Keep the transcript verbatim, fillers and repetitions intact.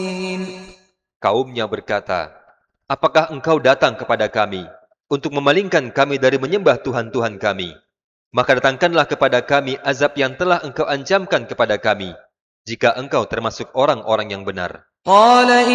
Kaumnya berkata, apakah engkau datang kepada kami untuk memalingkan kami dari menyembah Tuhan-Tuhan kami? Maka datangkanlah kepada kami azab yang telah engkau ancamkan kepada kami, jika engkau termasuk orang-orang yang benar.